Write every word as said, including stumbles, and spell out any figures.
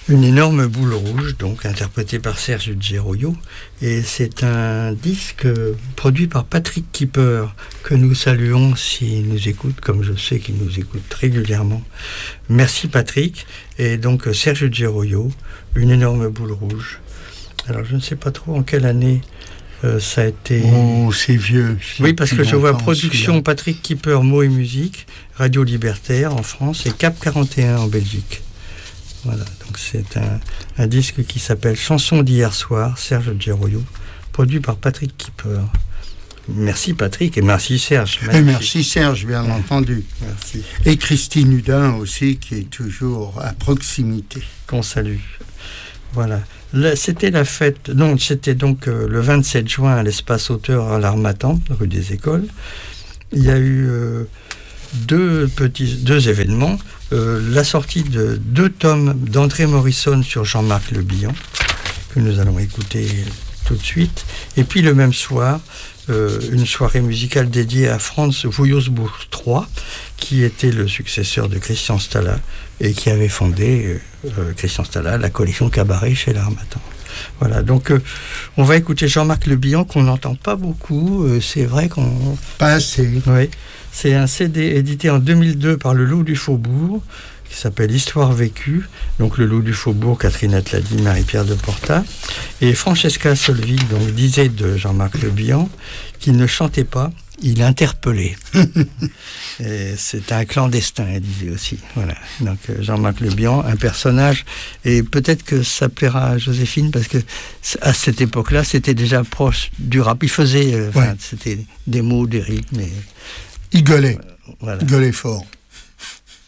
Une énorme boule rouge, donc interprétée par Serge Geroio, et c'est un disque produit par Patrick Kipper, que nous saluons s'il nous écoute, comme je sais qu'il nous écoute régulièrement. Merci Patrick. Et donc Serge Geroio, Une énorme boule rouge. Alors je ne sais pas trop en quelle année euh, ça a été... Oh, c'est vieux. C'est oui, parce que je vois production celui-là. Patrick Kipper, mots et musique, Radio Libertaire en France et Cap quarante et un en Belgique. Voilà, donc c'est un, un disque qui s'appelle Chanson d'hier soir, Serge Geroio, produit par Patrick Kipper. Merci Patrick et merci Serge. Et merci Serge, bien ouais. entendu. Merci. Et Christine Hudin aussi, qui est toujours à proximité. Qu'on salue. Voilà. Là, c'était la fête, non, c'était donc euh, le vingt-sept juin à l'espace Auteur à l'Harmattan, rue des Écoles. Il y a eu euh, deux petits, deux événements. Euh, la sortie de deux tomes d'André Morrison sur Jean-Marc Le Bihan, que nous allons écouter tout de suite. Et puis le même soir, euh, une soirée musicale dédiée à Franz Wuillersbourg trois, qui était le successeur de Christian Stalla et qui avait fondé, euh, Christian Stalla, la collection Cabaret chez l'Harmattan. Voilà, donc euh, on va écouter Jean-Marc Le Bihan qu'on n'entend pas beaucoup. Euh, c'est vrai qu'on... Pas assez. Oui. C'est un C D édité en deux mille deux par Le Loup du Faubourg, qui s'appelle Histoire vécue. Donc Le Loup du Faubourg, Catherine Atladi, Marie-Pierre de Porta. Et Francesca Solvig donc, disait de Jean-Marc Le Bihan qu'il ne chantait pas, il interpellait. Et c'est un clandestin, elle disait aussi. Voilà. Donc Jean-Marc Le Bihan, un personnage, et peut-être que ça plaira à Joséphine, parce que à cette époque-là, c'était déjà proche du rap. Il faisait, euh, ouais. C'était des mots, des rythmes. Et... Il gueulait, voilà. Il gueulait fort.